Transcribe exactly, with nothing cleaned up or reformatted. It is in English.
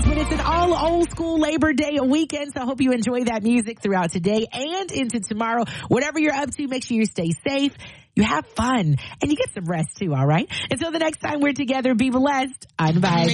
is, but it's an all old school Labor Day weekend, so I hope you enjoy that music throughout today and into tomorrow. Whatever you're up to, make sure you stay safe, you have fun, and you get some rest too, all right? Until the next time we're together, be blessed. I'm Vibe.